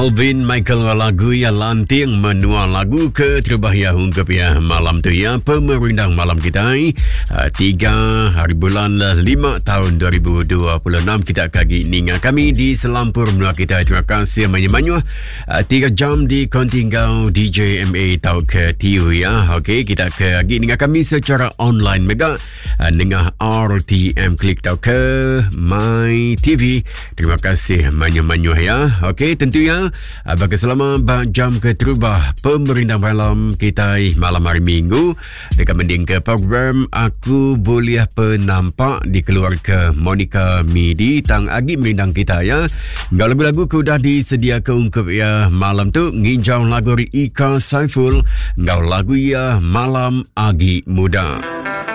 Alvin Michael lagu yang lanting menua lagu ke terbahaya ungkap ya malam tu ya pemerintah malam kita 3 hari bulan 5 tahun 2026 kita kagi ninga kami di Selampur menua kita. Terima kasih banyak-banyak 3 jam di kontingau DJ MA tau ke tiu ya. Okey, kita kagi ninga kami secara online mega dengan RTM klik tau ke My TV. Terima kasih banyak-banyak ya. Okey, tentu ya bagi selama jam ke terubah pemerintah malam kita malam hari Minggu dekat mending ke program Aku Boleh Penampak di keluarga Monica Midi tang agi merindang kita ya. Lagu-lagu ku dah disediakan ungkap ya malam tu nginjau lagu Ika Saiful ngau lagu ya Malam Agi Muda.